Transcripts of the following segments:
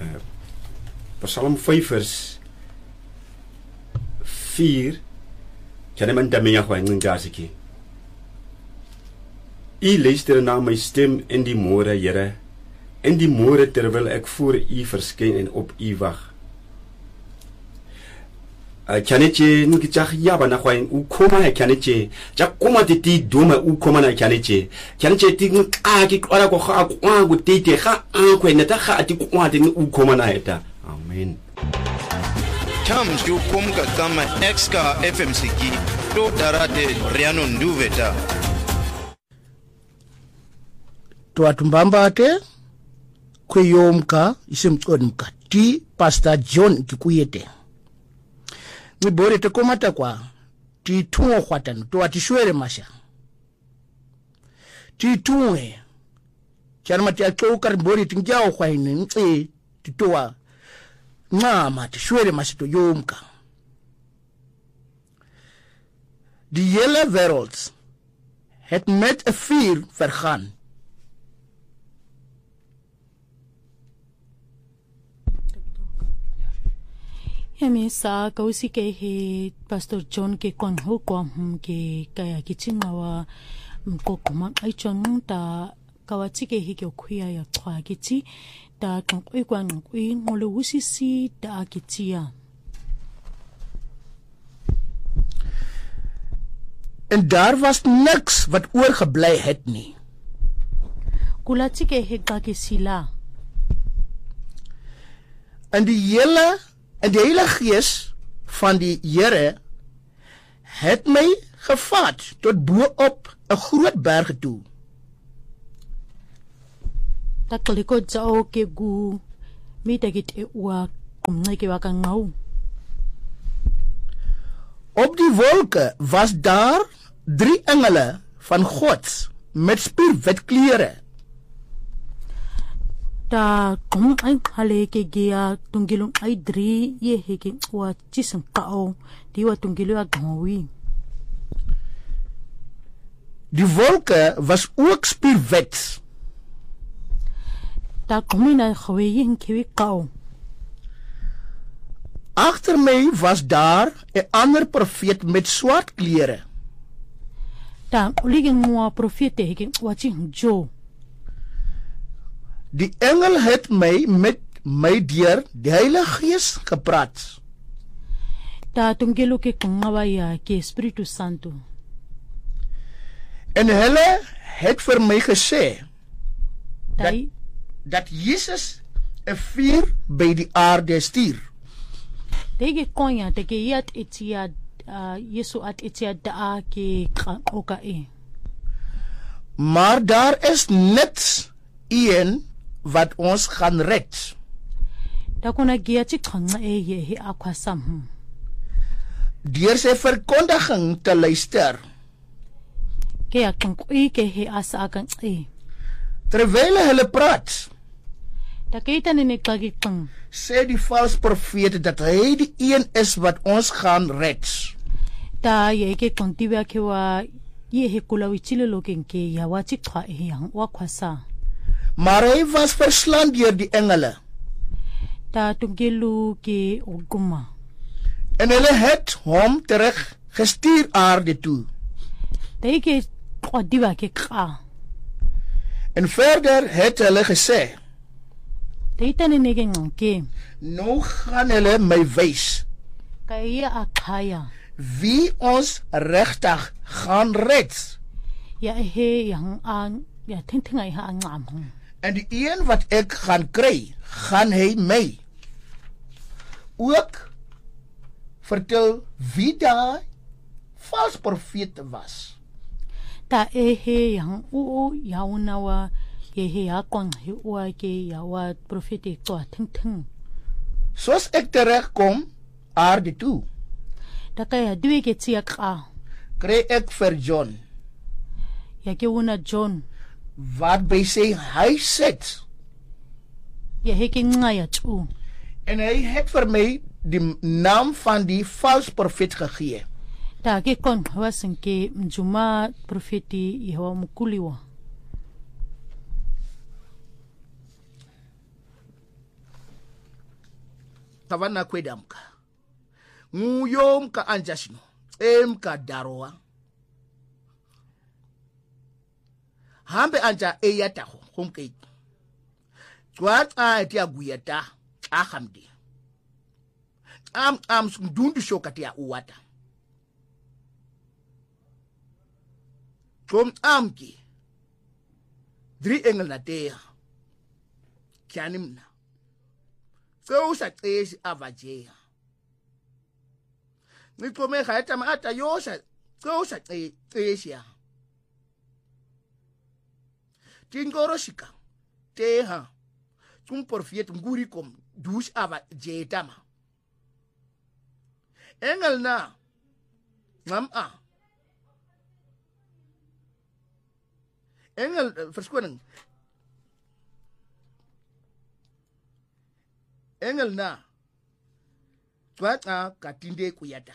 Psalm 5 vers 4 Jana man damenya kwa ngindasiki. U luister na my stem in die môre, Here, in die môre terwyl ek voor u verskyn en op u wag. Kyaneche nukichak yaba na kwa ukoma ya kyaneche jakoma titi doma ukoma na kyaneche ti ki kwara ko kha kwa go tete kha kwe neta kha ati kwa te ukoma na eta. Amen. Tams yu kumka kama exka FMCG do darate riano nduveta. Tuatumbambate kweyomka isemtsonimka ti Pastor John kikuyete. Mibore te komata kwa ti tungo kwatano to atishwere masha. Ti tunge kyarma ti akokar bori tingjao kwa ine titoa ngama tishwere masha to yomka. Die hele wereld het met 'n vuur vergaan. Sa kausi ke he Pastor John ke kon ho kwa ke kaya kitsingawa mkokoma aichon ta kawatsi ke he ke okhuya ya khwa kitsi ta qonkwe kwa nkwe ngole usisi ta kitsia. En daar was niks wat oorgebly het nie. Kulatsi ke he ka kisila. En die hele gees van die Here het my gevat tot bo op 'n groot berg toe. Takliko tsao ke gu mitagit e wa kumneke wa kangau. Op die wolke was daar 3 engele van God met spierwit klere. Ta kom ai khale ke gia tungilung ai 3 ye heke wa chisang kao di wa tungilu a gwi. Die wolke was ook spierwit. Ta komina khwe yin kewi kao. Agter my was daar 'n ander profeet met swart klere. Ta uligin mo profete heke wa chin jo. Die engel het met my deur die Heilige Gees gepraat. Ta tungelo ke kungawa ya ke Espiritu Santo. En hulle het vir my gesê Tai dat Jesus 'n vuur by die aarde stuur. Tege konya tege yat etia Yesu at etia da ke oka e. Maar daar is net een wat ons gaan red. Da kona gia chikanga e ye he akwasam. Deur sy verkondiging te luister. Ke akangui ke he asakan e. Terwyl hulle praat, Da keita ne klagitang. sê die valse profeet dat hy die een is wat ons gaan red. Da ye ke kontiwa ke wa ye he kulawichile loken ke ya wa chikwa e yang wa kwasa. Maar hy was verslaan deur die engele. Ta tungelu ke oguma. En hulle het hom terug gestuur aarde toe. Tege kwadiwa ke ka. En verder het hulle gesê, Teita ne ngke. nou gaan hulle my wys Kaya akaya. wie ons regtig gaan red. Ya he yang an ya tintinga ha ngam. En die een wat ek gaan kry, gaan hy my ook vertel wie daai valse profeet was. Ta he yang u ya unawa ye he ya kwang he wa ke ya wa profete ko tinting. Soos ek terugkom aarde toe, Ta kaya duwe ke tia ka. kry ek vir John Ya ke una John. wat by sy huis sit. Ya he ke ngaya tu. En hy het vir my die naam van die valse profeet gegee. Ta ke kon wasen ke mjuma profeti yewa mukuliwa. tavana kwedamka nguyomka anjashino emka daroa hambe anja eyataho homke twata tia guyata ahamdi dundu shokatia uwata kom amki 3 engel na tea kyanimna so sa tesi avajea nitome khayata ma ata yosha so sa tesi tingoroshika teha tum porfiet nguri kom dus ava jetama engel na engel verskoning engel na twata katinde kuyata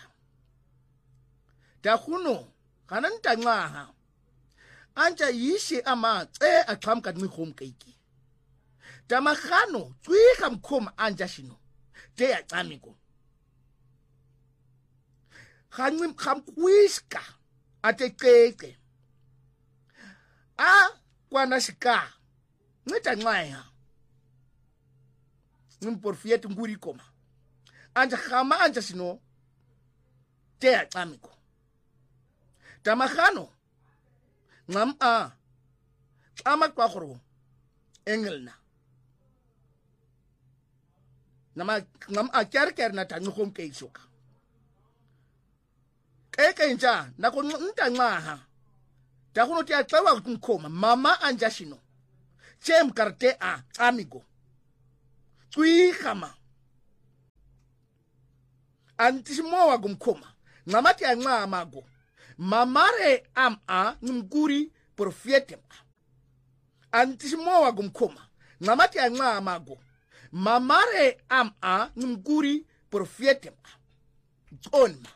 tahuno kananta ngaha anja yishe ama aqhamka nqihom keki tamagano tswika mkhoma anja shino te yacamiko khancim khamkwiska ateqeqe kwana shika nceda nxaya ngimporfiet nguri koma anja khama anja shino te yacamiko tamagano xama kwagoro engelna nama kyarker na tanqom ke isoka nja nako ntanqaha takuno tia tlawa kumkhoma mama anjashino chem karte amigo twihama antishimowa kumkhoma ngamati anqa mago mamare ngumkuri profetem antishimowa kumkhoma ngamati anqa mago mamare ngumkuri profetem onma